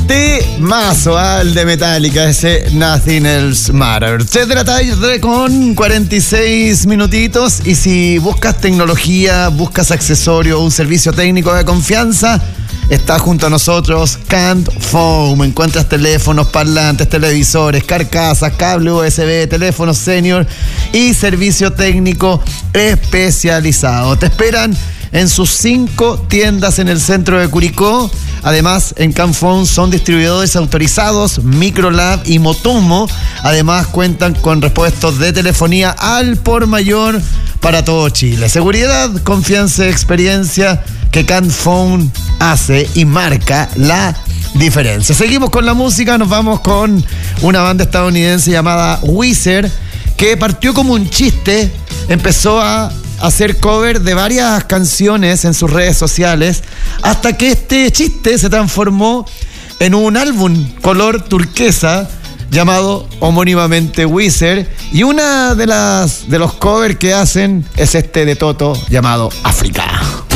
Temazo al de Metallica, ese Nothing Else Matters. 3 de la tarde con 46 minutitos. Y si buscas tecnología, buscas accesorios, un servicio técnico de confianza, está junto a nosotros Cant Foam. Encuentras teléfonos, parlantes, televisores, carcasas, cable USB, teléfonos senior y servicio técnico especializado. Te esperan en sus 5 tiendas en el centro de Curicó. Además, en Cant Foam son distribuidores autorizados Microlab y Motumo. Además, cuentan con repuestos de telefonía al por mayor para todo Chile. Seguridad, confianza y experiencia que Cant Foam hace y marca la diferencia. Seguimos con la música, nos vamos con una banda estadounidense llamada Weezer, que partió como un chiste, empezó a hacer cover de varias canciones en sus redes sociales, hasta que este chiste se transformó en un álbum color turquesa llamado homónimamente Weezer, y una de los covers que hacen es este de Toto llamado África.